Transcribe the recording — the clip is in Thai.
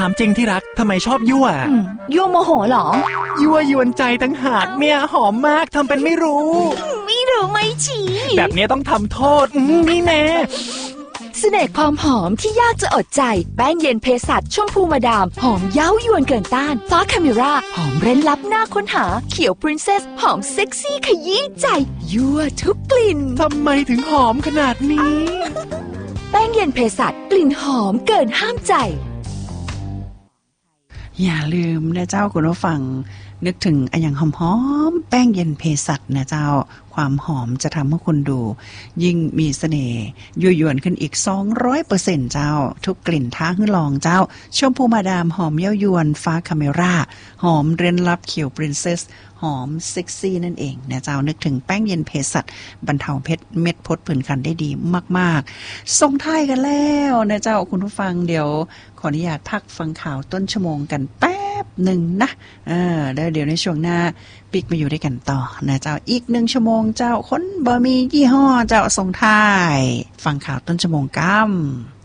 ามจริงที่รักทำไมชอบยั่วยั่วโมโหเหรอยั่วยวนใจตั้งหากเนี่ยหอมมากทำเป็นไม่รู้ไม่ฉีแบบนี้ต้องทำโทษนี่แน่เสน่ห์ความหอมที่ยากจะอดใจแป้งเย็นเภสัชชมพูมาดามหอมเย้ายวนเกินต้านฟ้าคาเมราหอมเร้นลับน่าค้นหาเขียวปรินเซสหอมเซ็กซี่ขยี้ใจยั่วทุกกลิ่นทำไมถึงหอมขนาดนี้แป้งเย็นเภสัชกลิ่นหอมเกินห้ามใจอย่าลืมนะเจ้าคุณผู้ฟังนึกถึงอย่างหอมๆแป้งเย็นเภสัชนะเจ้าความหอมจะทำให้คุณดูยิ่งมีเสน่ห์ยั่วยวนขึ้นอีก 200% เจ้าทุกกลิ่นท้าให้ลองเจ้าชมพูมาดามหอมเย้ายวนฟ้าคาเมราหอมเร้นลับเขียวปรินเซสหอมเซ็กซี่นั่นเองนะเจ้านึกถึงแป้งเย็นเภสัชบรรเทาเพชรเม็ดพดผื่นคันได้ดีมากๆส่งท้ายกันแล้วนะเจ้าคุณผู้ฟังเดี๋ยวขออนุญาตพักฟังข่าวต้นชั่วโมงกันแป๊บหนึ่งนะแล้วเดี๋ยวในช่วงหน้าปิกมาอยู่ด้วยกันต่อนะเจ้าอีก1 ชั่วโมงเจ้าคนบะหมี่ยี่ห้อเจ้าส่งท้ายฟังข่าวต้นชั่วโมงกัม